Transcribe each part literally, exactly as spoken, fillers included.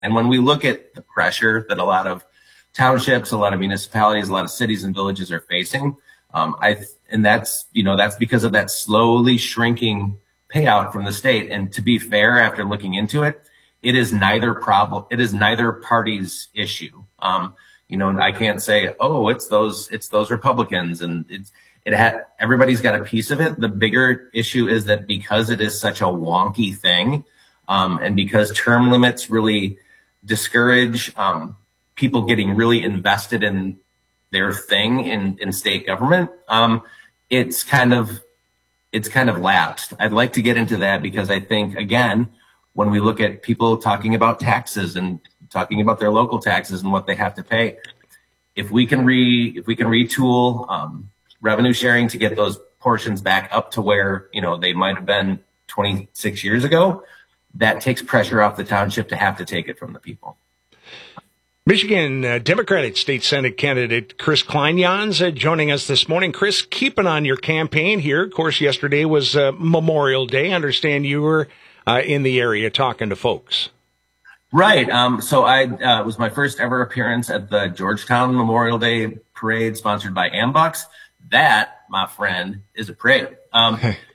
And when we look at the pressure that a lot of townships, a lot of municipalities, a lot of cities and villages are facing, um, I and that's you know that's because of that slowly shrinking payout from the state. And to be fair, after looking into it, it is neither problem. It is neither party's issue. Um, you know, I can't say, oh, it's those it's those Republicans, and it's it had everybody's got a piece of it. The bigger issue is that because it is such a wonky thing, um, and because term limits really discourage um, people getting really invested in their thing in, in state government, um, it's kind of it's kind of lapsed. I'd like to get into that because I think, again, when we look at people talking about taxes and talking about their local taxes and what they have to pay, if we can re if we can retool um, revenue sharing to get those portions back up to where, you know, they might have been twenty-six years ago, that takes pressure off the township to have to take it from the people. Michigan uh, Democratic State Senate candidate Chris Kleinjans uh, joining us this morning. Chris, keeping on your campaign here. Of course, yesterday was uh, Memorial Day. I understand you were uh, in the area talking to folks. Right. Um, so I uh, it was my first ever appearance at the Georgetown Memorial Day Parade sponsored by Ambucks. That, my friend, is a parade. Um,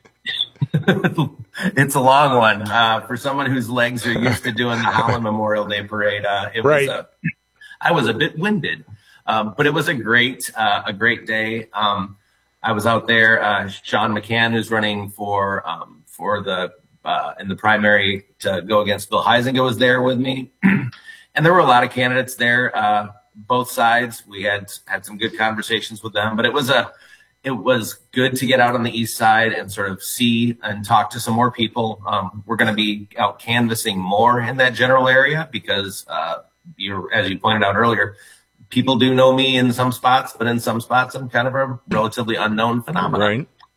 it's a long one. Uh, for someone whose legs are used to doing the Holland Memorial Day Parade, uh, it right. was a, I was a bit winded, um, but it was a great, uh, a great day. Um, I was out there. Uh, Sean McCann, who's running for um, for the uh, in the primary to go against Bill Huizenga, was there with me, and there were a lot of candidates there. Uh, both sides. We had had some good conversations with them, but it was a it was good to get out on the east side and sort of see and talk to some more people. Um, we're going to be out canvassing more in that general area because, uh, you, as you pointed out earlier, people do know me in some spots, but in some spots I'm kind of a relatively unknown phenomenon.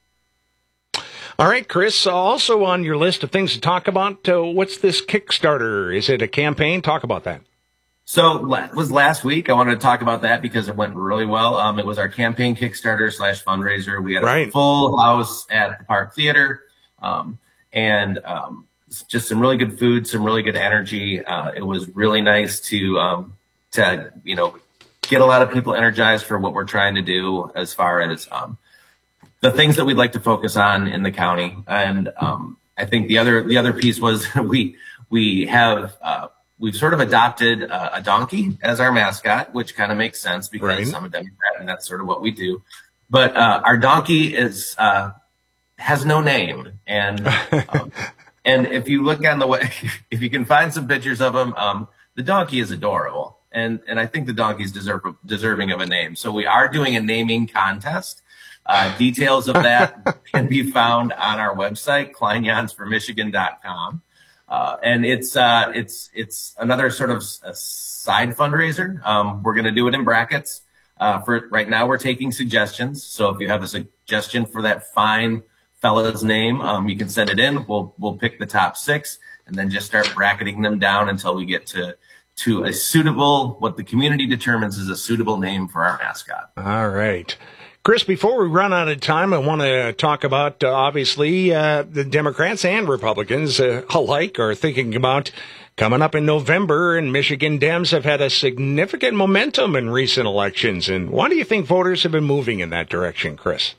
Right. All right, Chris, also on your list of things to talk about, uh, what's this Kickstarter? Is it a campaign? Talk about that. So it was last week. I wanted to talk about that because it went really well. Um, it was our campaign Kickstarter slash fundraiser. We had right. a full house at the Park Theater, um, and um, just some really good food, some really good energy. Uh, it was really nice to um, to you know get a lot of people energized for what we're trying to do as far as um, the things that we'd like to focus on in the county. And um, I think the other the other piece was we we have. Uh, We've sort of adopted uh, a donkey as our mascot, which kind of makes sense because right. I'm a Democrat and that's sort of what we do. But uh, our donkey is uh, has no name, and um, and if you look on the way, if you can find some pictures of him, um, the donkey is adorable, and and I think the donkey's deserve, deserving of a name. So we are doing a naming contest. Uh, details of that can be found on our website, kleinjans for michigan dot com. Uh, and it's, uh, it's, it's another sort of a side fundraiser. Um, we're going to do it in brackets. Uh, for right now, we're taking suggestions. So if you have a suggestion for that fine fella's name, um, you can send it in. We'll, we'll pick the top six and then just start bracketing them down until we get to, to a suitable, what the community determines is a suitable name for our mascot. All right. Chris, before we run out of time, I want to talk about, uh, obviously, uh, the Democrats and Republicans uh, alike are thinking about coming up in November, and Michigan Dems have had a significant momentum in recent elections. And why do you think voters have been moving in that direction, Chris?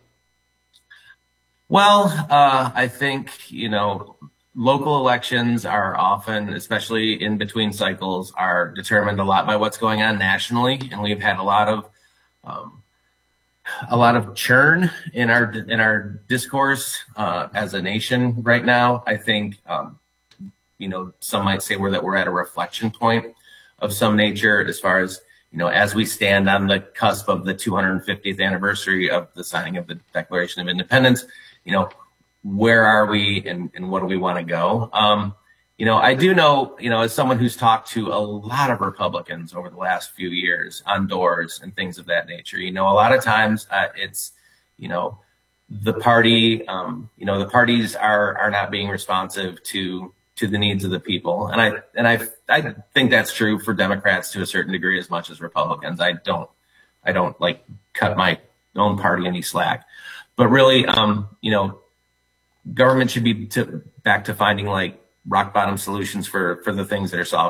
Well, uh, I think, you know, local elections are often, especially in between cycles, are determined a lot by what's going on nationally. And we've had a lot of um, a lot of churn in our in our discourse uh, as a nation right now. I think, um, you know, some might say we're that we're at a reflection point of some nature as far as, you know, as we stand on the cusp of the two hundred fiftieth anniversary of the signing of the Declaration of Independence. You know, where are we and, and what do we want to go? Um, You know, I do know, you know, as someone who's talked to a lot of Republicans over the last few years on doors and things of that nature, you know, a lot of times uh, it's, you know, the party, um, you know, the parties are are not being responsive to to the needs of the people. And I and I I think that's true for Democrats to a certain degree as much as Republicans. I don't I don't like cut my own party any slack. But really, um, you know, government should be to, back to finding like rock bottom solutions for, for the things that are solving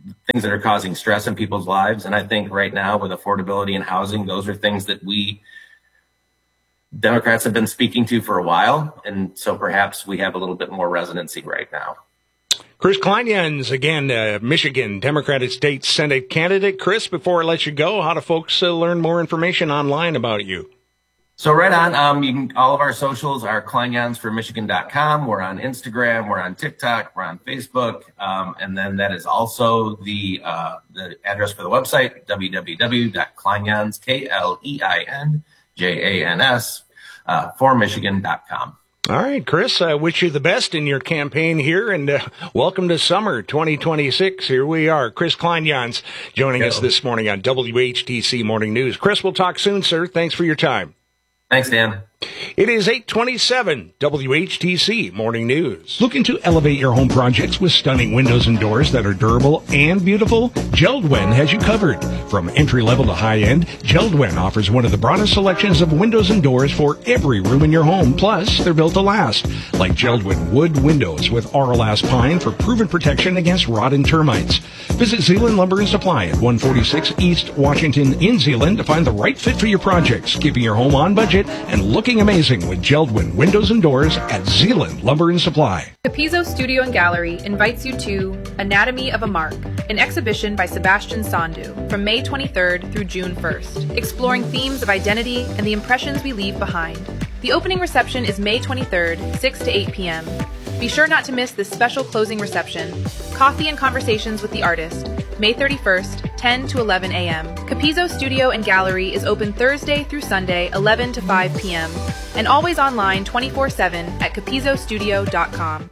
things that are causing stress in people's lives. And I think right now with affordability and housing, those are things that we Democrats have been speaking to for a while. And so perhaps we have a little bit more resonancy right now. Chris Kleinjans, again, uh, Michigan Democratic State Senate candidate. Chris, before I let you go, how do folks uh, learn more information online about you? So right on, um, you can, all of our socials are kleinjans for michigan dot com. We're on Instagram, we're on TikTok, we're on Facebook. Um, and then that is also the, uh, the address for the website, w w w dot kleinjans, K L E I N J A N S, uh, for michigan dot com. All right, Chris, I wish you the best in your campaign here, and uh, welcome to summer twenty twenty-six. Here we are. Chris Kleinjans joining Hello. us this morning on W H T C Morning News. Chris, we'll talk soon, sir. Thanks for your time. Thanks, Dan. It is eight twenty-seven, W H T C Morning News. Looking to elevate your home projects with stunning windows and doors that are durable and beautiful? JELD-WEN has you covered. From entry-level to high-end, JELD-WEN offers one of the broadest selections of windows and doors for every room in your home. Plus, they're built to last. Like JELD-WEN wood windows with Auralast pine for proven protection against rot and termites. Visit Zeeland Lumber and Supply at one forty-six East Washington in Zeeland to find the right fit for your projects, keeping your home on budget and looking amazing with JELD-WEN windows and doors at Zeeland Lumber and Supply. Capizzo Studio and Gallery invites you to Anatomy of a Mark, an exhibition by Sebastian Sandu from May twenty-third through June first, exploring themes of identity and the impressions we leave behind. The opening reception is May twenty-third, six to eight p.m. Be sure not to miss this special closing reception, Coffee and Conversations with the Artist, May thirty-first, ten to eleven a.m. Capizzo Studio and Gallery is open Thursday through Sunday, eleven to five p.m. and always online twenty-four seven at capizzo studio dot com.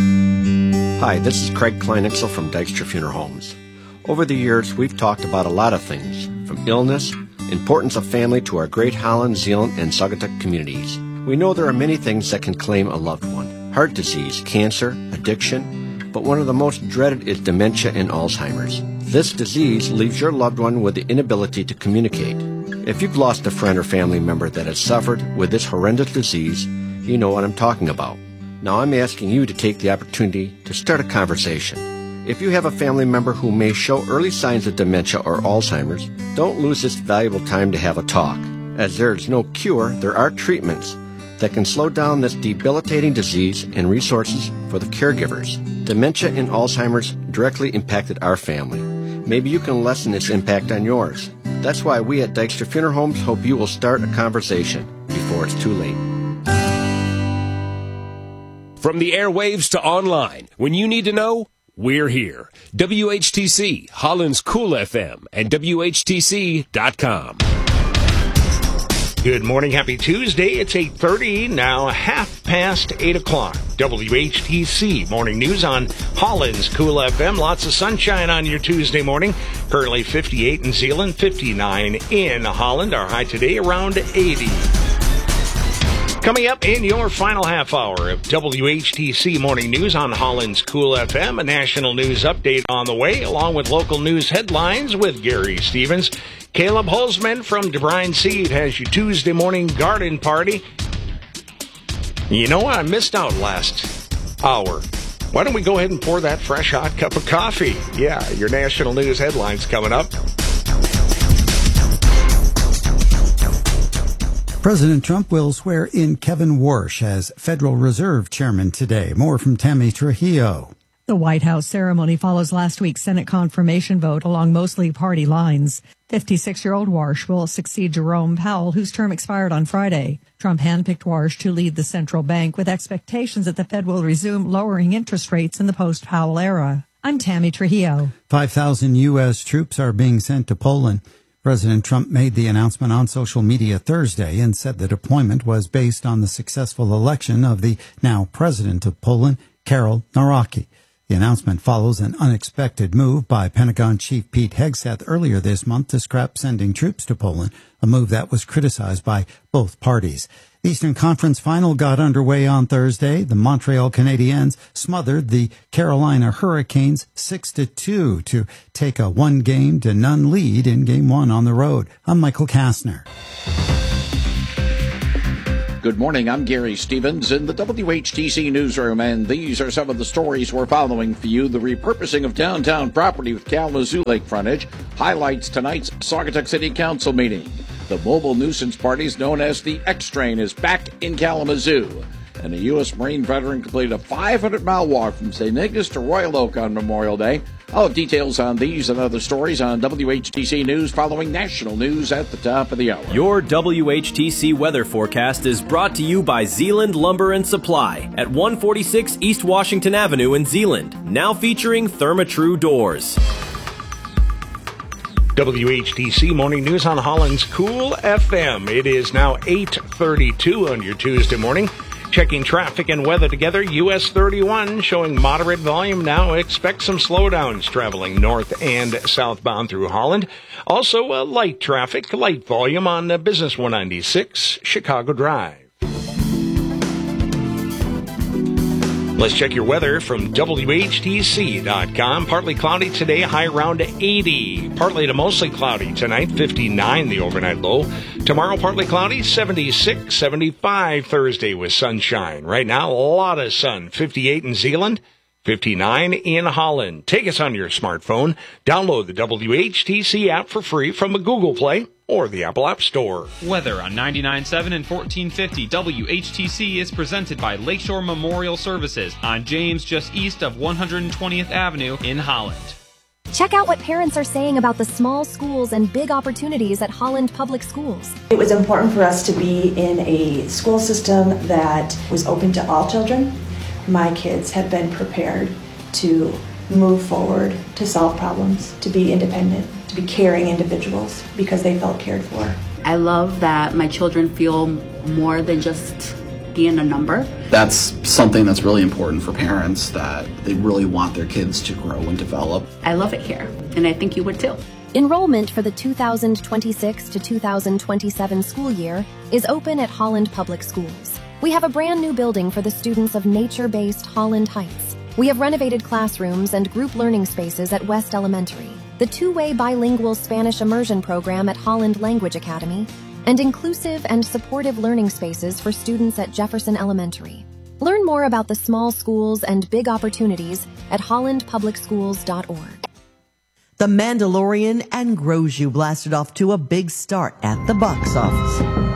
Hi, this is Craig Kleinixel from Dykstra Funeral Homes. Over the years, we've talked about a lot of things, from illness, importance of family to our Great Holland, Zeeland, and Saugatuck communities. We know there are many things that can claim a loved one. Heart disease, cancer, addiction, but one of the most dreaded is dementia and Alzheimer's. This disease leaves your loved one with the inability to communicate. If you've lost a friend or family member that has suffered with this horrendous disease, you know what I'm talking about. Now I'm asking you to take the opportunity to start a conversation. If you have a family member who may show early signs of dementia or Alzheimer's, don't lose this valuable time to have a talk. As there is no cure, there are treatments that can slow down this debilitating disease and resources for the caregivers. Dementia and Alzheimer's directly impacted our family. Maybe you can lessen this impact on yours. That's why we at Dykstra Funeral Homes hope you will start a conversation before it's too late. From the airwaves to online, when you need to know, we're here. W H T C, Holland's Cool F M, and W H T C dot com. Good morning. Happy Tuesday. It's eight thirty, now half past eight o'clock. W H T C Morning News on Holland's Cool F M. Lots of sunshine on your Tuesday morning. Currently fifty-eight in Zeeland, fifty-nine in Holland. Our high today around eighty. Coming up in your final half hour of W H T C Morning News on Holland's Cool F M, a national news update on the way, along with local news headlines with Gary Stevens. Caleb Holzman from DeBrine Seed has your Tuesday morning garden party. You know what? I missed out last hour. Why don't we go ahead and pour that fresh hot cup of coffee? Yeah, your national news headlines coming up. President Trump will swear in Kevin Warsh as Federal Reserve Chairman today. More from Tammy Trujillo. The White House ceremony follows last week's Senate confirmation vote along mostly party lines. fifty-six-year-old Warsh will succeed Jerome Powell, whose term expired on Friday. Trump handpicked Warsh to lead the central bank with expectations that the Fed will resume lowering interest rates in the post-Powell era. I'm Tammy Trujillo. five thousand U S troops are being sent to Poland. President Trump made the announcement on social media Thursday and said the deployment was based on the successful election of the now president of Poland, Karol Nawrocki. The announcement follows an unexpected move by Pentagon Chief Pete Hegseth earlier this month to scrap sending troops to Poland, a move that was criticized by both parties. The Eastern Conference Final got underway on Thursday. The Montreal Canadiens smothered the Carolina Hurricanes six to two to take a one-game to none lead in Game one on the road. I'm Michael Kastner. Good morning, I'm Gary Stevens in the W H T C newsroom, and these are some of the stories we're following for you. The repurposing of downtown property with Kalamazoo Lake frontage highlights tonight's Saugatuck City Council meeting. The mobile nuisance parties known as the X-Train is back in Kalamazoo. And a U S Marine veteran completed a five hundred mile walk from Saint Ignace to Royal Oak on Memorial Day. I'll have details on these and other stories on W H T C News following national news at the top of the hour. Your W H T C weather forecast is brought to you by Zeeland Lumber and Supply at one forty-six East Washington Avenue in Zeeland, now featuring Therma-Tru doors. W H T C Morning News on Holland's Cool F M. It is now eight thirty-two on your Tuesday morning. Checking traffic and weather together, U S thirty-one showing moderate volume now. Expect some slowdowns traveling north and southbound through Holland. Also, uh, light traffic, light volume on uh, Business one ninety-six, Chicago Drive. Let's check your weather from W H T C dot com. Partly cloudy today, high around eighty. Partly to mostly cloudy tonight, fifty-nine the overnight low. Tomorrow, partly cloudy, seventy-six, seventy-five Thursday with sunshine. Right now, a lot of sun, fifty-eight in Zeeland, fifty-nine in Holland. Take us on your smartphone. Download the W H T C app for free from the Google Play or the Apple App Store. Weather on ninety-nine point seven and fourteen fifty W H T C is presented by Lakeshore Memorial Services on James, just east of one hundred twentieth Avenue in Holland. Check out what parents are saying about the small schools and big opportunities at Holland Public Schools. It was important for us to be in a school system that was open to all children. My kids have been prepared to move forward, to solve problems, to be independent, to be caring individuals because they felt cared for. I love that my children feel more than just being a number. That's something that's really important for parents, that they really want their kids to grow and develop. I love it here, and I think you would too. Enrollment for the two thousand twenty-six to two thousand twenty-seven school year is open at Holland Public Schools. We have a brand new building for the students of nature-based Holland Heights. We have renovated classrooms and group learning spaces at West Elementary, the two-way bilingual Spanish immersion program at Holland Language Academy, and inclusive and supportive learning spaces for students at Jefferson Elementary. Learn more about the small schools and big opportunities at holland public schools dot org. The Mandalorian and Groju blasted off to a big start at the box office.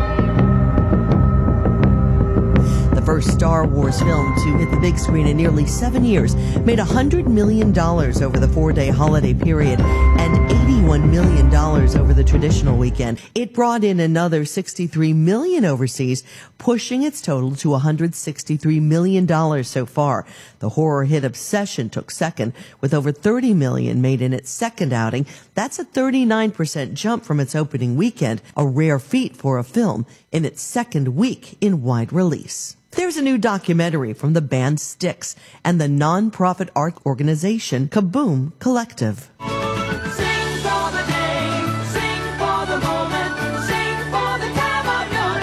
The first Star Wars film to hit the big screen in nearly seven years made one hundred million dollars over the four-day holiday period and eighty-one million dollars over the traditional weekend. It brought in another sixty-three million dollars overseas, pushing its total to one hundred sixty-three million dollars so far. The horror hit Obsession took second with over thirty million dollars made in its second outing. That's a thirty-nine percent jump from its opening weekend, a rare feat for a film in its second week in wide release. There's a new documentary from the band Styx and the non-profit art organization Kaboom Collective. Sing for the day, sing for the moment, sing for the time of your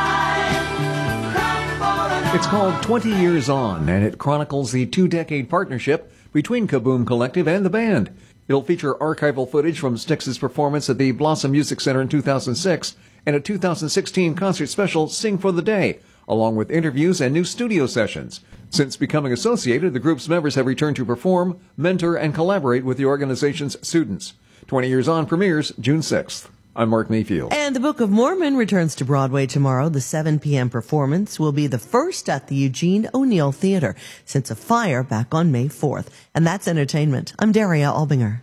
life. Come for another. It's called twenty years on, and it chronicles the two-decade partnership between Kaboom Collective and the band. It'll feature archival footage from Styx's performance at the Blossom Music Center in two thousand six and a two thousand sixteen concert special, Sing for the Day, along with interviews and new studio sessions. Since becoming associated, the group's members have returned to perform, mentor, and collaborate with the organization's students. twenty years on premieres June sixth. I'm Mark Mayfield. And the Book of Mormon returns to Broadway tomorrow. The seven p.m. performance will be the first at the Eugene O'Neill Theater since a fire back on May fourth. And that's entertainment. I'm Daria Albinger.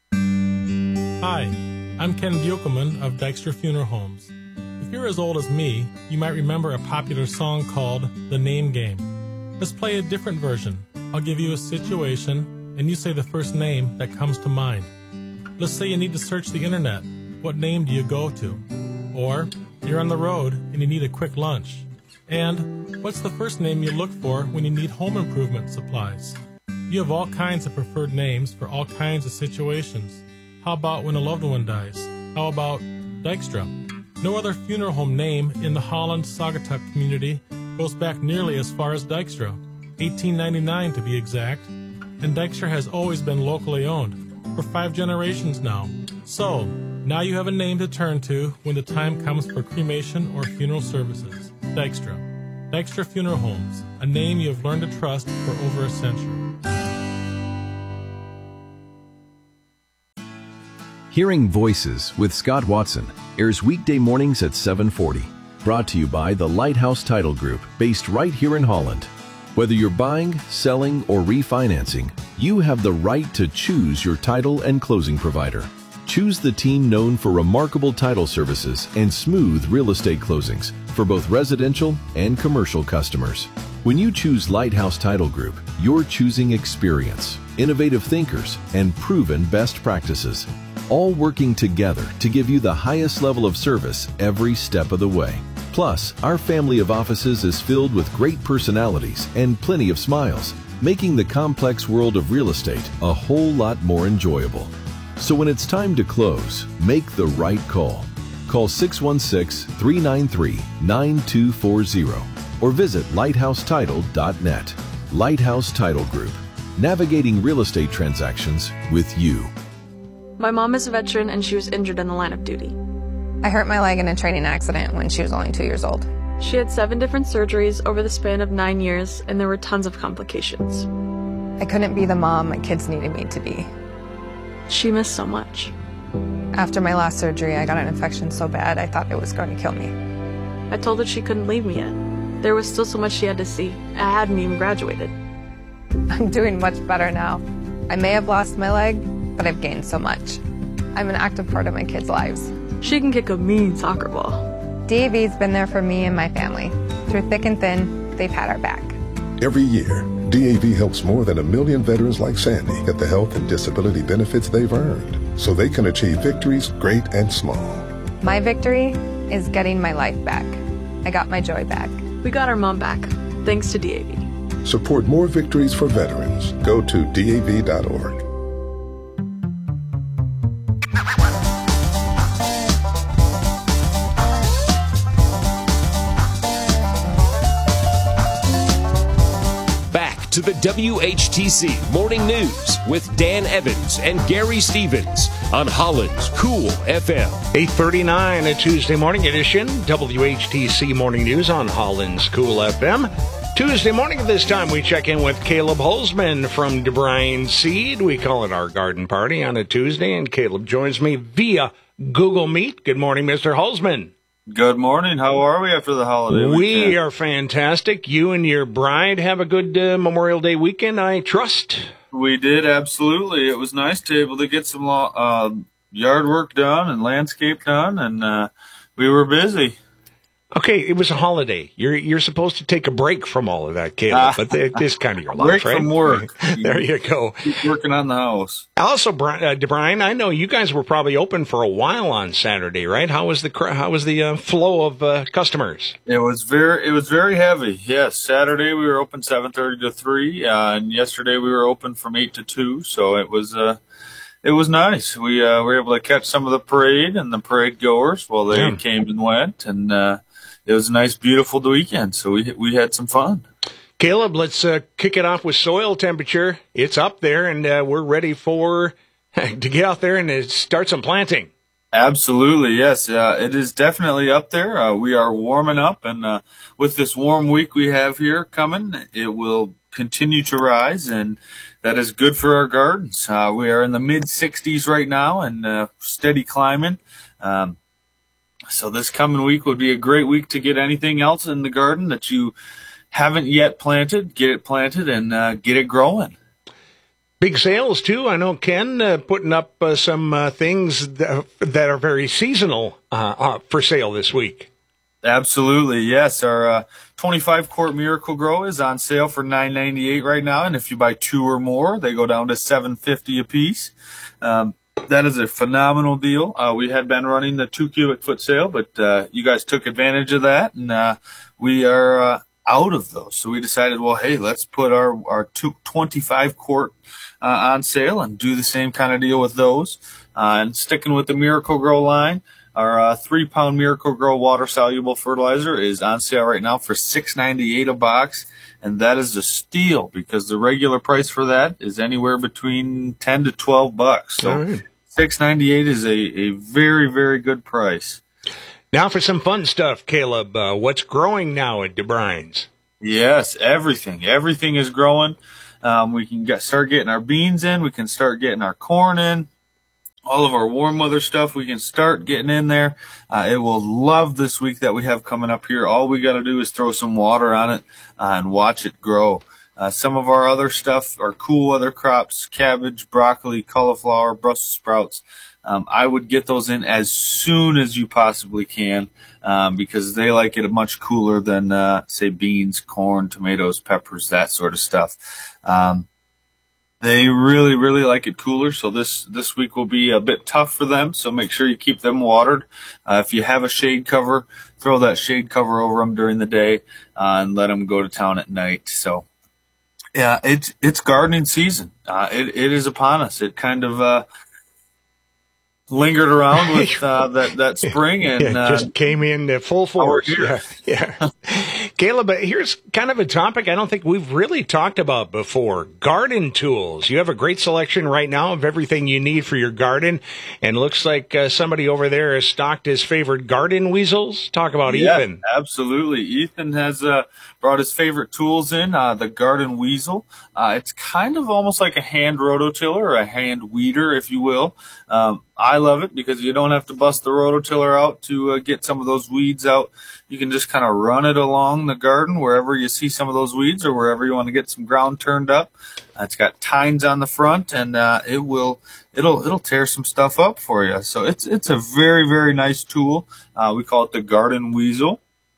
Hi, I'm Ken Buchelman of Dykstra Funeral Homes. If you're as old as me, you might remember a popular song called The Name Game. Let's play a different version. I'll give you a situation, and you say the first name that comes to mind. Let's say you need to search the internet. What name do you go to? Or you're on the road and you need a quick lunch. And what's the first name you look for when you need home improvement supplies? You have all kinds of preferred names for all kinds of situations. How about when a loved one dies? How about Dykstra? No other funeral home name in the Holland Saugatuck community goes back nearly as far as Dykstra, eighteen ninety-nine to be exact, and Dykstra has always been locally owned, for five generations now. So, Now you have a name to turn to when the time comes for cremation or funeral services. Dykstra. Dykstra Funeral Homes, a name you have learned to trust for over a century. Hearing Voices with Scott Watson airs weekday mornings at seven forty. Brought to you by the Lighthouse Title Group, based right here in Holland. Whether you're buying, selling, or refinancing, you have the right to choose your title and closing provider. Choose the team known for remarkable title services and smooth real estate closings for both residential and commercial customers. When you choose Lighthouse Title Group, you're choosing experience, innovative thinkers, and proven best practices, all working together to give you the highest level of service every step of the way. Plus, our family of offices is filled with great personalities and plenty of smiles, making the complex world of real estate a whole lot more enjoyable. So when it's time to close, make the right call. Call six one six, three nine three, nine two four zero or visit lighthouse title dot net. Lighthouse Title Group, navigating real estate transactions with you. My mom is a veteran and she was injured in the line of duty. I hurt my leg in a training accident when she was only two years old. She had seven different surgeries over the span of nine years and there were tons of complications. I couldn't be the mom my kids needed me to be. She missed so much. After my last surgery, I got an infection so bad I thought it was going to kill me. I told her she couldn't leave me yet. There was still so much she had to see. I hadn't even graduated. I'm doing much better now. I may have lost my leg, but I've gained so much. I'm an active part of my kids' lives. She can kick a mean soccer ball. D A V's been there for me and my family. Through thick and thin, they've had our back. Every year, D A V helps more than a million veterans like Sandy get the health and disability benefits they've earned, so they can achieve victories great and small. My victory is getting my life back. I got my joy back. We got our mom back, thanks to D A V. Support more victories for veterans. Go to D A V dot org. To the W H T C Morning News with Dan Evans and Gary Stevens on Holland's Cool F M. eight thirty-nine, a Tuesday morning edition, W H T C Morning News on Holland's Cool F M. Tuesday morning at this time, we check in with Caleb Holzman from DeBrine Seed. We call it our garden party on a Tuesday, and Caleb joins me via Google Meet. Good morning, Mister Holzman. Good morning. How are we after the holiday we weekend? We are fantastic. You and your bride have a good uh, Memorial Day weekend, I trust. We did, absolutely. It was nice to be able to get some uh, yard work done and landscape done, and uh, we were busy. Okay, it was a holiday. You're you're supposed to take a break from all of that, Caleb, but this is kind of your life, break right? Break from work. There you go. Keep working on the house. Also, uh, Brian, I know you guys were probably open for a while on Saturday, right? How was the how was the uh, flow of uh, customers? It was very it was very heavy. Yes, Saturday we were open seven thirty to three, uh, and yesterday we were open from eight to two. So it was uh, it was nice. We uh, were able to catch some of the parade and the parade goers while they yeah. came and went, and uh, it was a nice, beautiful weekend, so we we had some fun. Caleb, let's uh, kick it off with soil temperature. It's up there, and uh, we're ready for to get out there and uh, start some planting. Absolutely, yes. Uh, it is definitely up there. Uh, we are warming up, and uh, with this warm week we have here coming, it will continue to rise, and that is good for our gardens. Uh, we are in the mid sixties right now and uh, steady climbing. Um, So this coming week would be a great week to get anything else in the garden that you haven't yet planted, get it planted and uh, get it growing. Big sales, too. I know Ken uh, putting up uh, some uh, things that, that are very seasonal uh, uh, for sale this week. Absolutely, yes. Our uh, twenty-five quart Miracle Grow is on sale for nine ninety-eight right now, and if you buy two or more, they go down to seven fifty a piece. Um, That is a phenomenal deal. Uh, we had been running the two cubic foot sale, but uh, you guys took advantage of that, and uh, we are uh, out of those. So we decided, well, hey, let's put our, our two, twenty-five quart uh, on sale and do the same kind of deal with those. Uh, and sticking with the Miracle Grow line, our uh, three pound Miracle Grow water soluble fertilizer is on sale right now for six ninety-eight a box. And that is a steal because the regular price for that is anywhere between ten to twelve bucks. So right. six ninety-eight is a, a very, very good price. Now for some fun stuff, Caleb. Uh, what's growing now at DeBrine's? Yes, everything. Everything is growing. Um, we can get, start getting our beans in. We can start getting our corn in. All of our warm weather stuff we can start getting in there. Uh, it will love this week that we have coming up here. All we got to do is throw some water on it uh, and watch it grow. Uh, some of our other stuff are cool weather crops, cabbage, broccoli, cauliflower, Brussels sprouts. Um, I would get those in as soon as you possibly can um, because they like it much cooler than, uh, say, beans, corn, tomatoes, peppers, that sort of stuff. Um, they really, really like it cooler, so this, this week will be a bit tough for them, so make sure you keep them watered. Uh, if you have a shade cover, throw that shade cover over them during the day uh, and let them go to town at night. So, yeah, it's, it's gardening season. Uh, it, it is upon us. It kind of... Uh, lingered around with uh, that that spring and yeah, just uh, came in full force. Yeah, yeah. Caleb, here's kind of a topic I don't think we've really talked about before: garden tools. You have a great selection right now of everything you need for your garden, and looks like uh, somebody over there has stocked his favorite garden weasels. Talk about yeah, Ethan. Absolutely, Ethan has uh, brought his favorite tools in. Uh, the garden weasel. Uh, it's kind of almost like a hand rototiller or a hand weeder, if you will. Um, I love it because you don't have to bust the rototiller out to uh, get some of those weeds out. You can just kind of run it along the garden wherever you see some of those weeds or wherever you want to get some ground turned up. Uh, it's got tines on the front, and uh, it will it'll it'll tear some stuff up for you. So it's it's a very, very nice tool. Uh, we call it the garden weasel.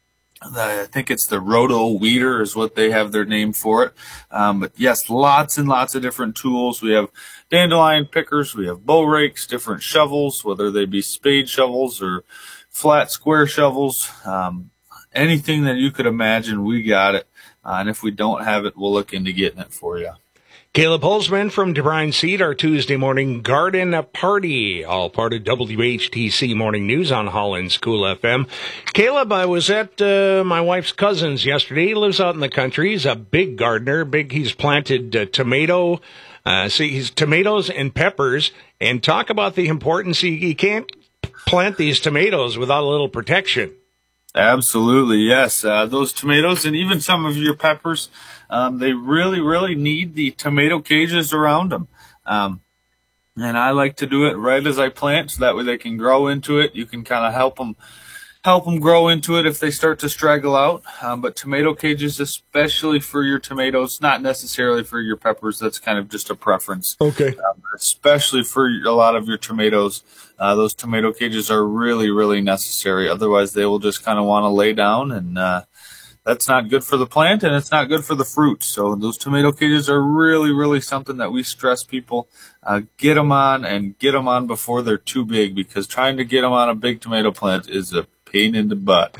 I think it's the Roto Weeder is what they have their name for it. Um, but yes, lots and lots of different tools. We have dandelion pickers, we have bow rakes, different shovels, whether they be spade shovels or flat square shovels. Um, anything that you could imagine, we got it. Uh, and if we don't have it, we'll look into getting it for you. Caleb Holzman from DeBrine Seed, our Tuesday morning garden party, all part of W H T C Morning News on Holland's Cool F M. Caleb, I was at uh, my wife's cousin's yesterday. He lives out in the country. He's a big gardener. Big. He's planted uh, tomato, uh, see, he's tomatoes and peppers. And talk about the importance. You, you can't plant these tomatoes without a little protection. Absolutely, yes. Uh, those tomatoes and even some of your peppers, um, they really, really need the tomato cages around them. Um, and I like to do it right as I plant, so that way they can grow into it. You can kind of help them, help them grow into it if they start to straggle out. Um, but tomato cages, especially for your tomatoes, not necessarily for your peppers. That's kind of just a preference. Okay. Um, especially for a lot of your tomatoes. Uh, those tomato cages are really, really necessary. Otherwise, they will just kind of want to lay down, and uh, that's not good for the plant, and it's not good for the fruit. So those tomato cages are really, really something that we stress people uh, get them on, and get them on before they're too big, because trying to get them on a big tomato plant is a pain in the butt.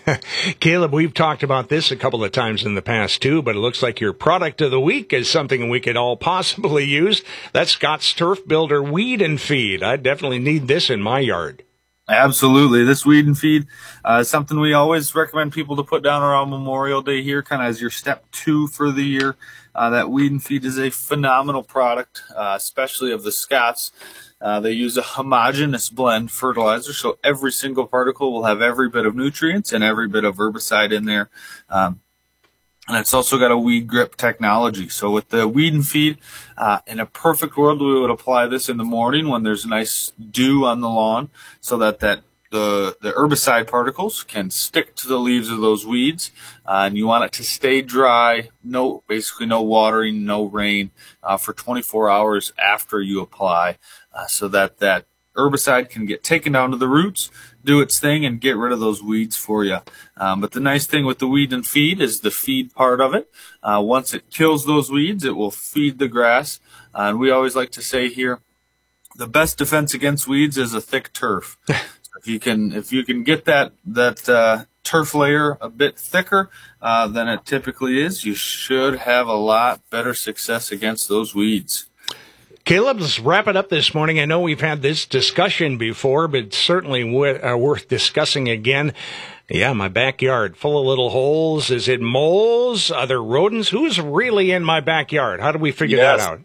Caleb, we've talked about this a couple of times in the past too, but it looks like your product of the week is something we could all possibly use. That's Scott's Turf Builder Weed and Feed. I definitely need this in my yard. Absolutely. This weed and feed uh, is something we always recommend people to put down around Memorial Day here, kind of as your step two for the year. Uh, that weed and feed is a phenomenal product, uh, especially of the Scott's. Uh, they use a homogeneous blend fertilizer, so every single particle will have every bit of nutrients and every bit of herbicide in there. Um, and it's also got a weed grip technology. So with the weed and feed, uh, in a perfect world, we would apply this in the morning when there's nice dew on the lawn, so that, that the, the herbicide particles can stick to the leaves of those weeds. Uh, and you want it to stay dry, no, basically no watering, no rain, uh, for twenty-four hours after you apply. Uh, so that that herbicide can get taken down to the roots, do its thing, and get rid of those weeds for you. Um, but the nice thing with the weed and feed is the feed part of it. Uh, once it kills those weeds, it will feed the grass. Uh, and we always like to say here, the best defense against weeds is a thick turf. So if you can, if you can get that that uh, turf layer a bit thicker uh, than it typically is, you should have a lot better success against those weeds. Caleb, let's wrap it up this morning. I know we've had this discussion before, but it's certainly w- uh, worth discussing again. Yeah, my backyard full of little holes. Is it moles? Other rodents? Who's really in my backyard? How do we figure Yes. that out?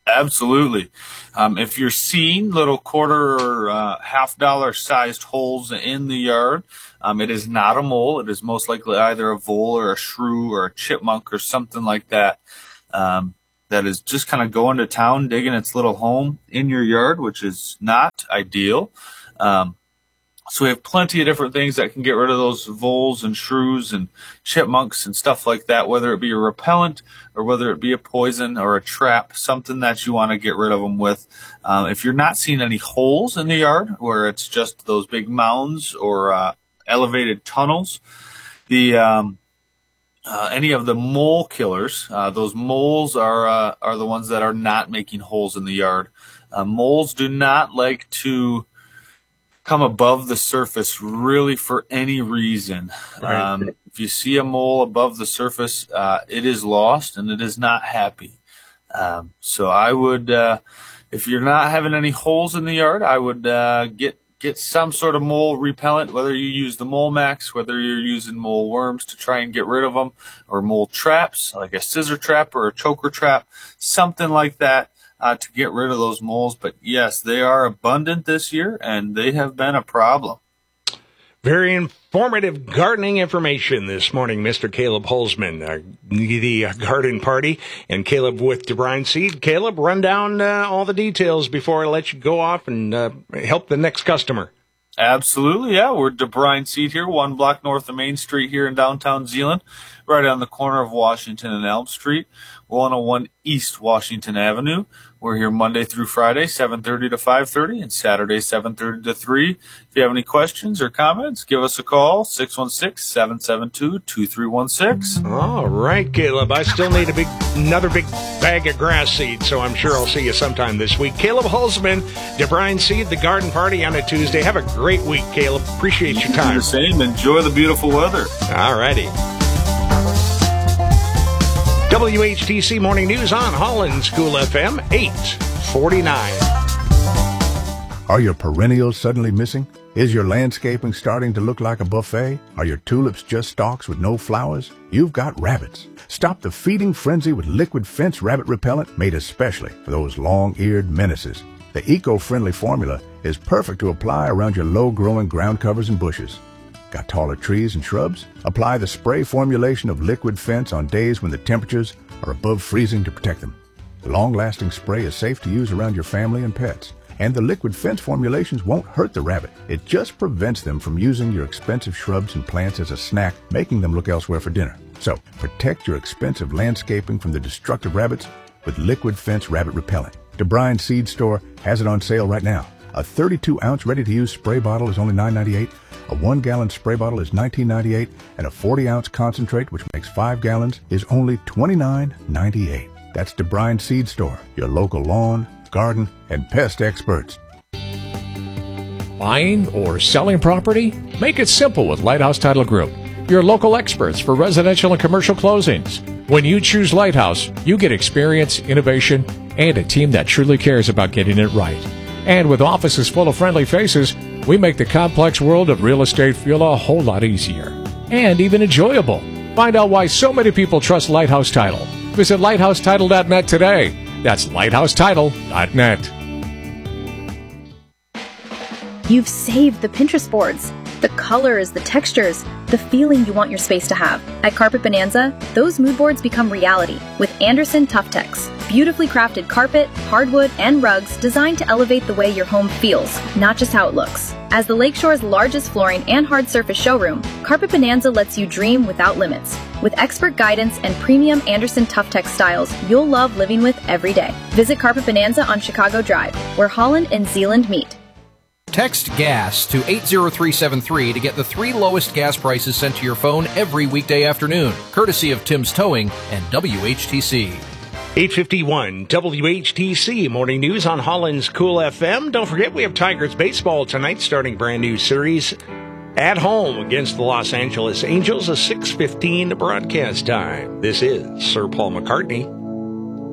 Absolutely. Um, if you're seeing little quarter or uh, half dollar sized holes in the yard, um, it is not a mole. It is most likely either a vole or a shrew or a chipmunk or something like that. Um, that is just kind of going to town, digging its little home in your yard, which is not ideal. Um, So we have plenty of different things that can get rid of those voles and shrews and chipmunks and stuff like that, whether it be a repellent or whether it be a poison or a trap, something that you want to get rid of them with. Um, if you're not seeing any holes in the yard where it's just those big mounds or uh, elevated tunnels, the um, uh, any of the mole killers, uh, those moles are uh, are the ones that are not making holes in the yard. Uh, moles do not like to come above the surface really for any reason. Right. Um, if you see a mole above the surface, uh, it is lost and it is not happy. Um, so I would, uh, if you're not having any holes in the yard, I would uh, get get some sort of mole repellent, whether you use the Mole Max, whether you're using mole worms to try and get rid of them, or mole traps, like a scissor trap or a choker trap, something like that. Uh, to get rid of those moles. But yes, they are abundant this year, and they have been a problem. Very informative gardening information this morning, Mister Caleb Holzman, uh, the uh, Garden Party, and Caleb with DeBrine Seed. Caleb, run down uh, all the details before I let you go off and uh, help the next customer. Absolutely, yeah. We're DeBrine Seed here, one block north of Main Street here in downtown Zeeland, right on the corner of Washington and Elm Street, one oh one East Washington Avenue. We're here Monday through Friday, seven thirty to five thirty, and Saturday, seven thirty to three. If you have any questions or comments, give us a call, six one six, seven seven two, two three one six. All right, Caleb. I still need a big, another big bag of grass seed, so I'm sure I'll see you sometime this week. Caleb Holzman, DeBrine Seed, the Garden Party on a Tuesday. Have a great week, Caleb. Appreciate your time. The same. Enjoy the beautiful weather. All righty. W H T C Morning News on Holland School F M, eight forty-nine. Are your perennials suddenly missing? Is your landscaping starting to look like a buffet? Are your tulips just stalks with no flowers? You've got rabbits. Stop the feeding frenzy with Liquid Fence Rabbit Repellent, made especially for those long-eared menaces. The eco-friendly formula is perfect to apply around your low-growing ground covers and bushes. Got taller trees and shrubs? Apply the spray formulation of Liquid Fence on days when the temperatures are above freezing to protect them. The long-lasting spray is safe to use around your family and pets. And the Liquid Fence formulations won't hurt the rabbit. It just prevents them from using your expensive shrubs and plants as a snack, making them look elsewhere for dinner. So, protect your expensive landscaping from the destructive rabbits with Liquid Fence Rabbit Repellent. DeBrine Seed Store has it on sale right now. A thirty-two ounce ready-to-use spray bottle is only nine ninety-eight. A one gallon spray bottle is nineteen ninety-eight, and a forty ounce concentrate, which makes five gallons, is only twenty-nine ninety-eight. That's DeBrine Seed Store, your local lawn, garden, and pest experts. Buying or selling property? Make it simple with Lighthouse Title Group, your local experts for residential and commercial closings. When you choose Lighthouse, you get experience, innovation, and a team that truly cares about getting it right. And with offices full of friendly faces, we make the complex world of real estate feel a whole lot easier and even enjoyable. Find out why so many people trust Lighthouse Title. Visit lighthouse title dot net today. That's lighthouse title dot net. You've saved the Pinterest boards. The colors, the textures, the feeling you want your space to have. At Carpet Bonanza, those mood boards become reality with Anderson Tuftex. Beautifully crafted carpet, hardwood, and rugs designed to elevate the way your home feels, not just how it looks. As the Lakeshore's largest flooring and hard surface showroom, Carpet Bonanza lets you dream without limits. With expert guidance and premium Anderson Tuftex styles you'll love living with every day. Visit Carpet Bonanza on Chicago Drive, where Holland and Zeeland meet. Text GAS to eight zero three seven three to get the three lowest gas prices sent to your phone every weekday afternoon, courtesy of Tim's Towing and W H T C. eight fifty-one W H T C Morning News on Holland's Cool F M. Don't forget, we have Tigers baseball tonight, starting brand new series at home against the Los Angeles Angels, a six fifteen broadcast time. This is Sir Paul McCartney.